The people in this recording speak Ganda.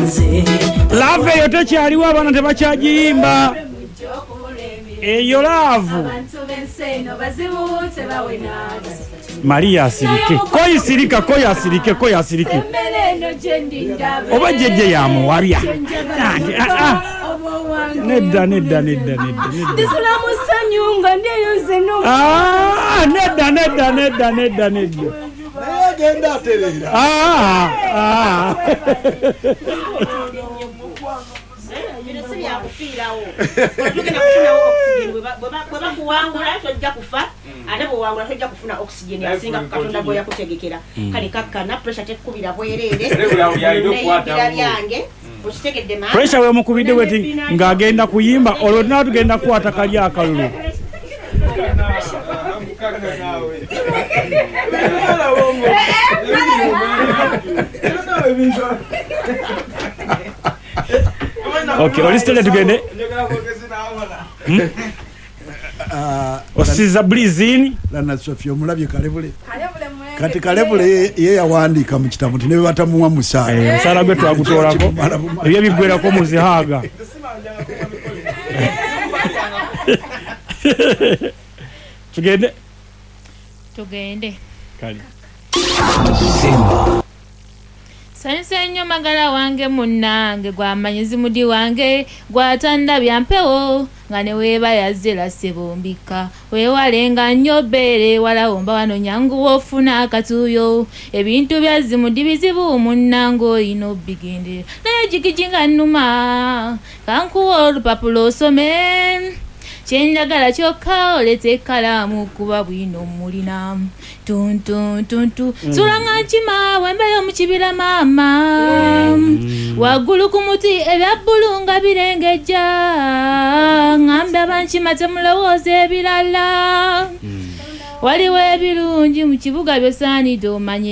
love eyo tekyaliwo abaana tebakyagiyimba eyo love Maria asirike koyi asirike oba jeje ya muwabya nedda ndisula musanyunga ndiyoze no nedda agenda aterera ate bwewangula tojja kufuna oxygen yasinga katonda bwe yakutegekera kale kakkana pressure tekukubira bwereere n'ebibira byange okitegedde maama pressure we mukubidde weti ng'agenda kuyimba olwo tugenda kukwata kali akalulu okay olistele tugende osiza blizini lana Sofia omulabye Kalebule kati Kalebule ye yawandiika mu kitabu ne batamuwa musaala musaala gwe twagutoolako ebyo biggwerako mu zihaaga tugende kali sanyusa nnyo magala wange munnange gwamanyizi mudi wange gwatanda byampewo nga ne weeba yazela sebombika weewalenga nnyo bbeere walawomba wano nyangu wofuna akatuuyo ebintu byazimudi bizibu munnange oyina obigendera naye jigijinga nnuma kankuwa olupapula osome kyenjagala kyokka olete ekkalaamu kuba bwino mulina tuntuntuntu sulanga nkima wembeyo mu kibira maama waggulu ku muti ebya bbulu nga birengejja ng'ambe abankima temulowooza ebirala waliwo ebirungi mu kibuga byosaanidde omanye